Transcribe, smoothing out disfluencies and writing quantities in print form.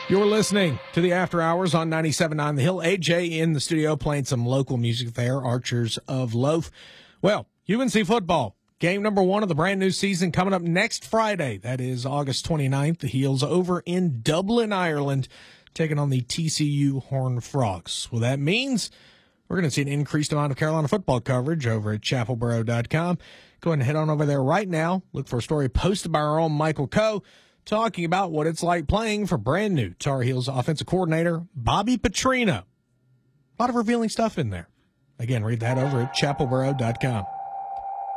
You're listening to the After Hours on 97.9 The Hill. AJ in the studio playing some local music there, Archers of Loaf. Well, UNC football, game number 1 of the brand new season coming up next Friday. That is August 29th. The Heels over in Dublin, Ireland, taking on the TCU Horned Frogs. Well, that means we're going to see an increased amount of Carolina football coverage over at chapelboro.com. Go ahead and head on over there right now. Look for a story posted by our own Michael Coe, talking about what it's like playing for brand new Tar Heels offensive coordinator Bobby Petrino. A lot of revealing stuff in there. Again, read that over at chapelboro.com.